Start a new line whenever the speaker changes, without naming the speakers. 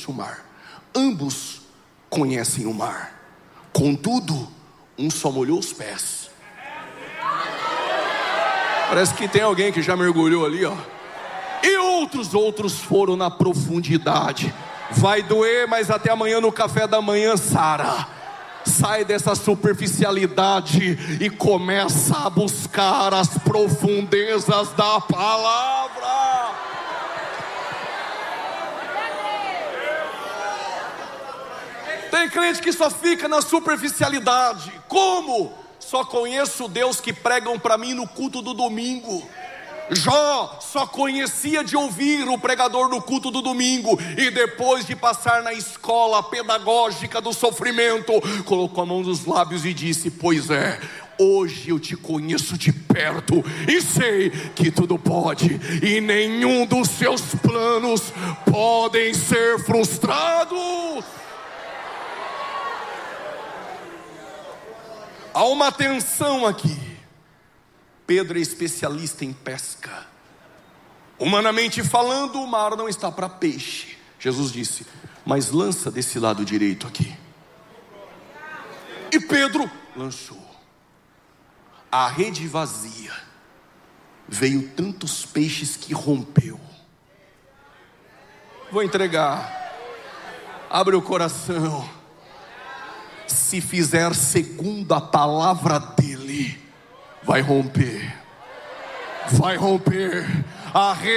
o mar. Ambos conhecem o mar, contudo, um só molhou os pés. Parece que tem alguém que já mergulhou ali, ó. E outros foram na profundidade. Vai doer, mas até amanhã no café da manhã sara. Sai dessa superficialidade e começa a buscar as profundezas da palavra. Tem crente que só fica na superficialidade. Como? Só conheço Deus que pregam para mim no culto do domingo. Jó só conhecia de ouvir o pregador no culto do domingo, e depois de passar na escola pedagógica do sofrimento, colocou a mão nos lábios e disse: pois é, hoje eu te conheço de perto e sei que tudo pode, e nenhum dos seus planos podem ser frustrados. Há uma tensão aqui. Pedro é especialista em pesca. Humanamente falando, o mar não está para peixe. Jesus disse: mas lança desse lado direito aqui. E Pedro lançou. A rede vazia. Veio tantos peixes que rompeu. Vou entregar. Abre o coração. Se fizer segundo a palavra dele, vai romper. Vai romper. A